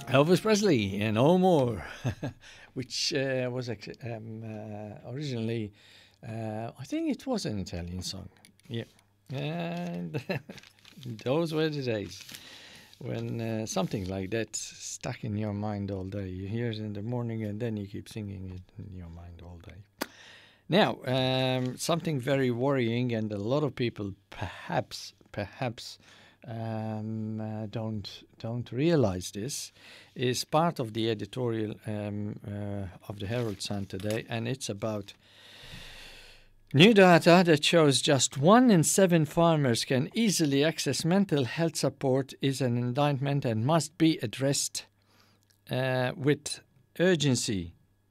Elvis Presley and No More, which was originally, I think it was an Italian song. Yeah. And those were the days when something like that stuck in your mind all day. You hear it in the morning and then you keep singing it in your mind all day. Now, something very worrying, and a lot of people perhaps don't realize this, is part of the editorial of the Herald Sun today, and it's about new data that shows just 1 in 7 farmers can easily access mental health support is an indictment and must be addressed with urgency.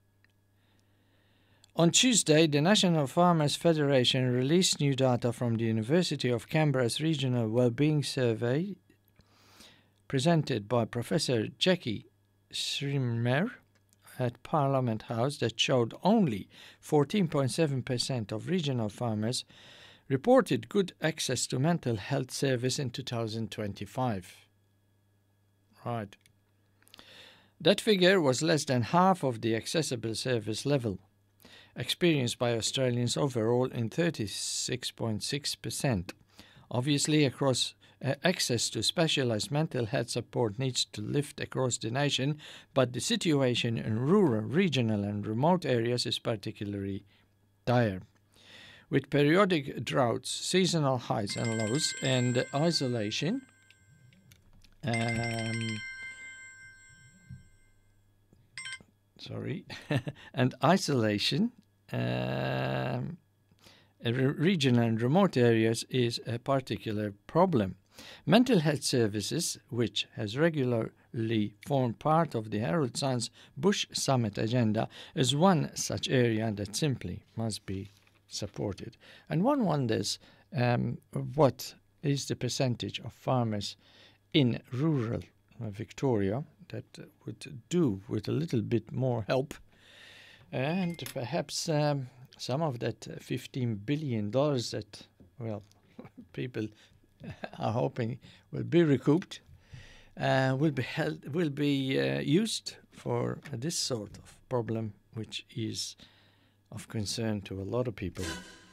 On Tuesday, the National Farmers Federation released new data from the University of Canberra's Regional Wellbeing Survey, presented by Professor Jackie Schremer at Parliament House, that showed only 14.7% of regional farmers reported good access to mental health service in 2025. Right. That figure was less than half of the accessible service level experienced by Australians overall in 36.6%. Obviously, access to specialized mental health support needs to lift across the nation, but the situation in rural, regional and remote areas is particularly dire. With periodic droughts, seasonal highs and lows, and isolation, regional and remote areas is a particular problem. Mental health services, which has regularly formed part of the Herald Sun's Bush Summit agenda, is one such area that simply must be supported. And one wonders what is the percentage of farmers in rural Victoria that would do with a little bit more help, and perhaps some of that $15 billion that, well, people are hoping will be recouped, will be used for this sort of problem, which is of concern to a lot of people.